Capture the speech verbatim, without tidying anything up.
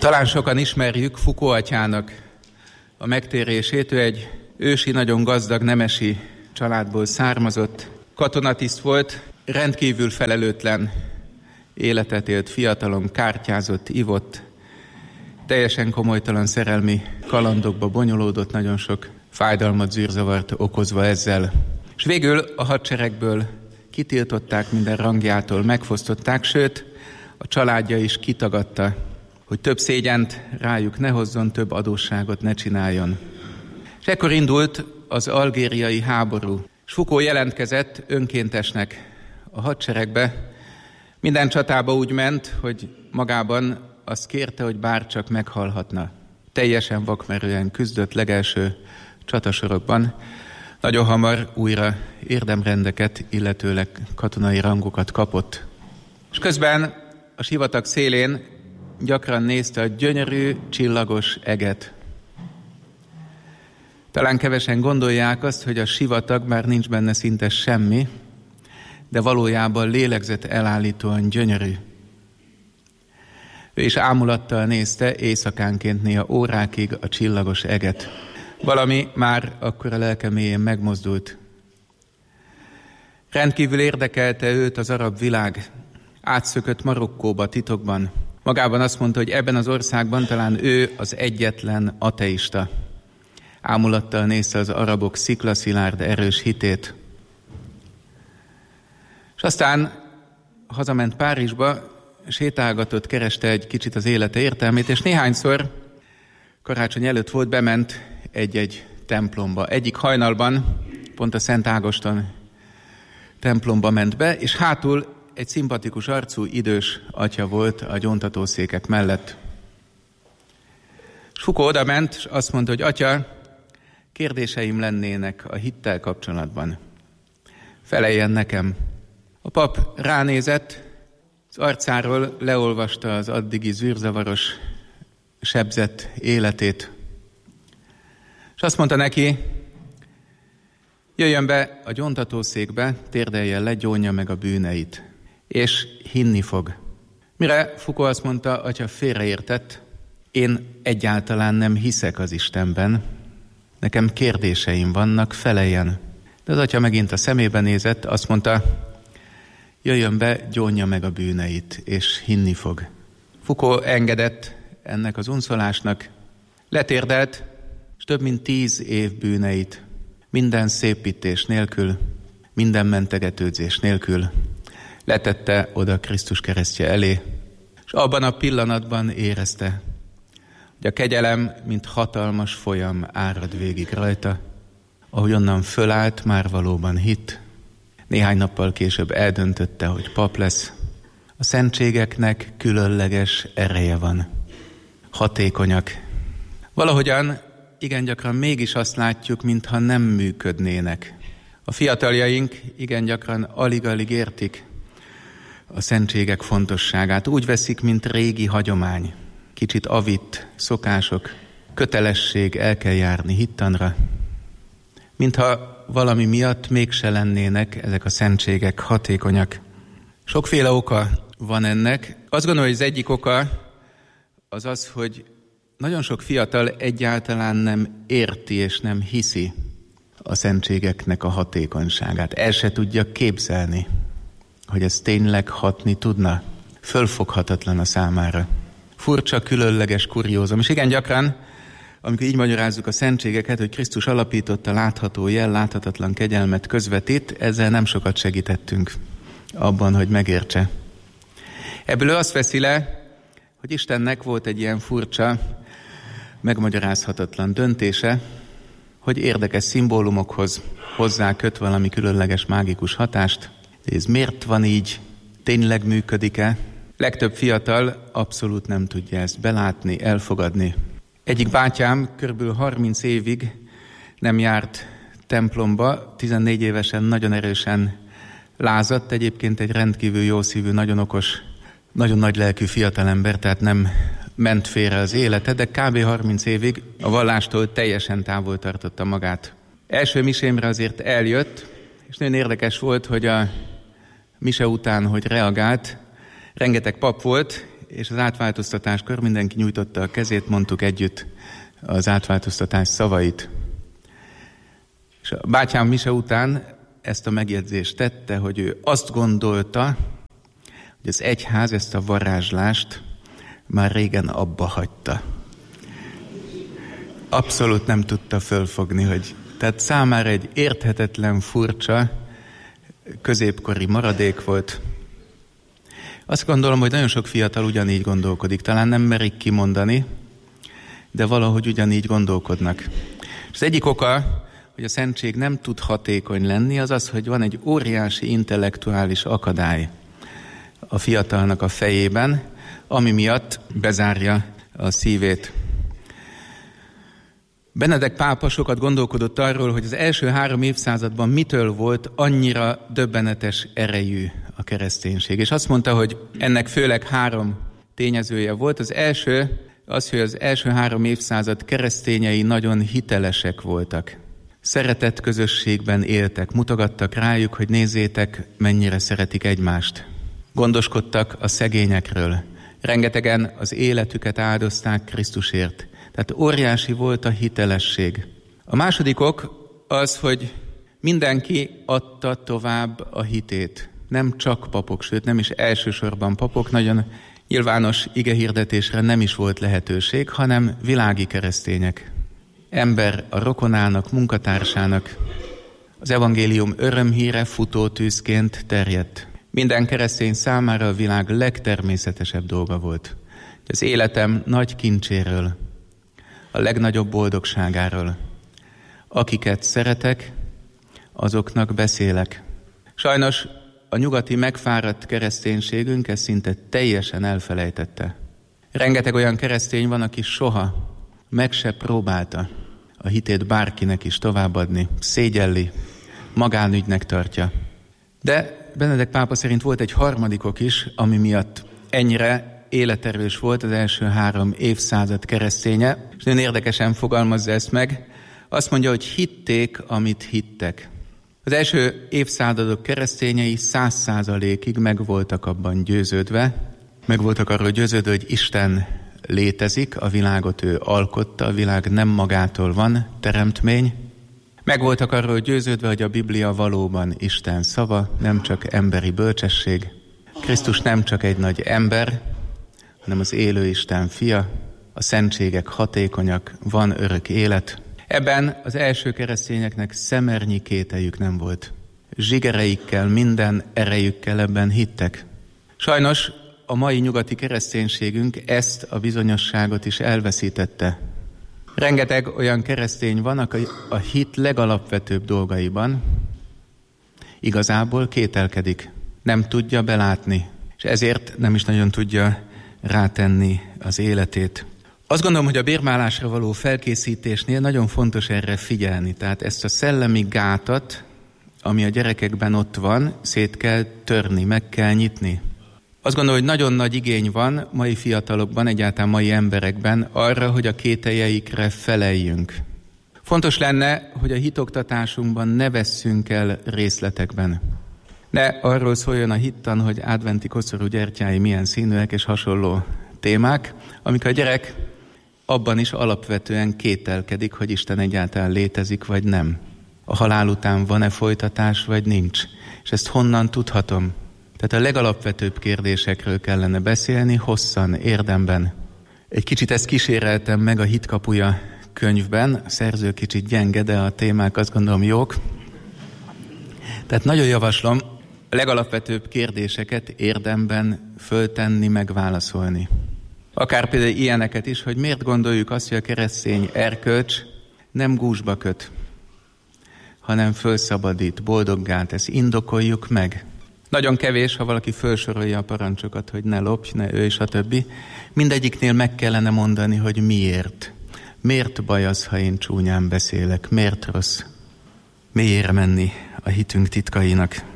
Talán sokan ismerjük Foucault atyának a megtérését. Ő egy ősi, nagyon gazdag nemesi családból származott, katonatiszt volt, rendkívül felelőtlen életet élt, fiatalon kártyázott, ivott, teljesen komolytalan szerelmi kalandokba bonyolódott, nagyon sok fájdalmat, zűrzavart okozva ezzel. És végül a hadseregből kitiltották, minden rangjától megfosztották, sőt, a családja is kitagadta, hogy több szégyent rájuk ne hozzon, több adósságot ne csináljon. És ekkor indult az algériai háború. És Foucault jelentkezett önkéntesnek a hadseregbe. Minden csatába úgy ment, hogy magában azt kérte, hogy bárcsak meghalhatna. Teljesen vakmerően küzdött legelső csatasorokban. Nagyon hamar újra érdemrendeket, illetőleg katonai rangokat kapott. És közben a sivatag szélén gyakran nézte a gyönyörű, csillagos eget. Talán kevesen gondolják azt, hogy a sivatag már nincs benne szinte semmi, de valójában lélegzet elállítóan gyönyörű. Ő is ámulattal nézte éjszakánként néha órákig a csillagos eget. Valami már akkor a lelke mélyén megmozdult. Rendkívül érdekelte őt az arab világ. Átszökött Marokkóba titokban. Magában azt mondta, hogy ebben az országban talán ő az egyetlen ateista. Ámulattal nézte az arabok sziklaszilárd erős hitét. És aztán hazament Párizsba, sétálgatott, kereste egy kicsit az élete értelmét, és néhányszor karácsony előtt volt, bement egy-egy templomba. Egyik hajnalban, pont a Szent Ágoston templomba ment be, és hátul egy szimpatikus arcú, idős atya volt a gyóntatószékek mellett. És Foucault oda ment, és azt mondta, hogy atya, kérdéseim lennének a hittel kapcsolatban. Feleljen nekem. A pap ránézett, az arcáról leolvasta az addigi zűrzavaros, sebzett életét. És azt mondta neki, jöjjön be a gyóntatószékbe, térdeljen le, gyónja meg a bűneit, és hinni fog. Mire Foucault azt mondta, atya, félreértett, én egyáltalán nem hiszek az Istenben, nekem kérdéseim vannak, feleljen. De az atya megint a szemébe nézett, azt mondta, jöjjön be, gyónja meg a bűneit, és hinni fog. Foucault engedett ennek az unszolásnak, letérdelt, és több mint tíz év bűneit, minden szépítés nélkül, minden mentegetődzés nélkül letette oda Krisztus keresztje elé, és abban a pillanatban érezte, hogy a kegyelem, mint hatalmas folyam árad végig rajta, ahogy onnan fölállt, már valóban hitt. Néhány nappal később eldöntötte, hogy pap lesz. A szentségeknek különleges ereje van. Hatékonyak. Valahogyan igen gyakran mégis azt látjuk, mintha nem működnének. A fiataljaink igen gyakran alig-alig értik a szentségek fontosságát. Úgy veszik, mint régi hagyomány. Kicsit avitt szokások, kötelesség, el kell járni hittanra. Mintha valami miatt mégse lennének ezek a szentségek hatékonyak. Sokféle oka van ennek. Azt gondolom, hogy az egyik oka az az, hogy nagyon sok fiatal egyáltalán nem érti és nem hiszi a szentségeknek a hatékonyságát. El se tudja képzelni, hogy ez tényleg hatni tudna. Fölfoghatatlan a számára. Furcsa, különleges, kuriózum. És igen gyakran, amikor így magyarázzuk a szentségeket, hogy Krisztus alapította látható jel, láthatatlan kegyelmet közvetít, ezzel nem sokat segítettünk abban, hogy megértse. Ebből ő azt veszi le, hogy Istennek volt egy ilyen furcsa, megmagyarázhatatlan döntése, hogy érdekes szimbólumokhoz hozzá köt valami különleges, mágikus hatást. De ez miért van így? Tényleg működik-e? Legtöbb fiatal abszolút nem tudja ezt belátni, elfogadni. Egyik bátyám körülbelül harminc évig nem járt templomba, tizennégy évesen nagyon erősen lázadt, egyébként egy rendkívül jószívű, nagyon okos, nagyon nagy lelkű fiatalember, tehát nem ment félre az élete, de kb. harminc évig a vallástól teljesen távol tartotta magát. Első misémre azért eljött, és nagyon érdekes volt, hogy a mise után, hogy reagált, rengeteg pap volt, és az átváltoztatáskor mindenki nyújtotta a kezét, mondtuk együtt az átváltoztatás szavait. És a bátyám mise után ezt a megjegyzést tette, hogy ő azt gondolta, hogy az egyház ezt a varázslást már régen abba hagyta. Abszolút nem tudta fölfogni, hogy tehát számára egy érthetetlen, furcsa, középkori maradék volt. Azt gondolom, hogy nagyon sok fiatal ugyanígy gondolkodik. Talán nem merik kimondani, de valahogy ugyanígy gondolkodnak. És az egyik oka, hogy a szentség nem tud hatékony lenni, az az, hogy van egy óriási intellektuális akadály a fiatalnak a fejében, ami miatt bezárja a szívét. Benedek pápa sokat gondolkodott arról, hogy az első három évszázadban mitől volt annyira döbbenetes erejű a kereszténység. És azt mondta, hogy ennek főleg három tényezője volt. Az első az, hogy az első három évszázad keresztényei nagyon hitelesek voltak. Szeretett közösségben éltek, mutogattak rájuk, hogy nézzétek, mennyire szeretik egymást. Gondoskodtak a szegényekről. Rengetegen az életüket áldozták Krisztusért. Tehát óriási volt a hitelesség. A második ok az, hogy mindenki adta tovább a hitét. Nem csak papok, sőt nem is elsősorban papok, nagyon nyilvános igehirdetésre nem is volt lehetőség, hanem világi keresztények. Ember a rokonának, munkatársának. Az evangélium örömhíre futótűzként terjedt. Minden keresztény számára a világ legtermészetesebb dolga volt. Az életem nagy kincséről, a legnagyobb boldogságáról. Akiket szeretek, azoknak beszélek. Sajnos a nyugati megfáradt kereszténységünk ezt szinte teljesen elfelejtette. Rengeteg olyan keresztény van, aki soha meg se próbálta a hitét bárkinek is továbbadni, szégyelli, magánügynek tartja. De Benedek pápa szerint volt egy harmadikok is, ami miatt ennyire életerős volt az első három évszázad kereszténye, és nagyon érdekesen fogalmazza ezt meg. Azt mondja, hogy hitték, amit hittek. Az első évszázadok keresztényei száz százalékig meg voltak abban győződve, meg voltak arról győződve, hogy Isten létezik, a világot ő alkotta, a világ nem magától van, teremtmény. Meg voltak arról győződve, hogy a Biblia valóban Isten szava, nem csak emberi bölcsesség. Krisztus nem csak egy nagy ember, hanem az élő Isten fia, a szentségek hatékonyak, van örök élet. Ebben az első keresztényeknek szemernyi kételyük nem volt. Zsigereikkel, minden erejükkel ebben hittek. Sajnos a mai nyugati kereszténységünk ezt a bizonyosságot is elveszítette. Rengeteg olyan keresztény van, aki a hit legalapvetőbb dolgaiban igazából kételkedik, nem tudja belátni, és ezért nem is nagyon tudja rátenni az életét. Azt gondolom, hogy a bérmálásra való felkészítésnél nagyon fontos erre figyelni, tehát ezt a szellemi gátat, ami a gyerekekben ott van, szét kell törni, meg kell nyitni. Azt gondolom, hogy nagyon nagy igény van mai fiatalokban, egyáltalán mai emberekben arra, hogy a kételjeikre feleljünk. Fontos lenne, hogy a hitoktatásunkban ne vesszünk el részletekben. Ne arról szóljon a hittan, hogy adventi koszorú gyertyái milyen színűek és hasonló témák, amikor a gyerek abban is alapvetően kételkedik, hogy Isten egyáltalán létezik, vagy nem. A halál után van-e folytatás, vagy nincs. És ezt honnan tudhatom? Tehát a legalapvetőbb kérdésekről kellene beszélni, hosszan, érdemben. Egy kicsit ezt kíséreltem meg a Hitkapuja könyvben, a szerző kicsit gyenge, de a témák azt gondolom jók. Tehát nagyon javaslom a legalapvetőbb kérdéseket érdemben föltenni, megválaszolni. Akár például ilyeneket is, hogy miért gondoljuk azt, hogy a keresztény erkölcs nem gúzsba köt, hanem fölszabadít, boldoggá tesz, indokoljuk meg. Nagyon kevés, ha valaki felsorolja a parancsokat, hogy ne lopj, ne ölj, stb. Mindegyiknél meg kellene mondani, hogy miért. Miért baj az, ha én csúnyán beszélek? Miért rossz? Mélyére menni a hitünk titkainak.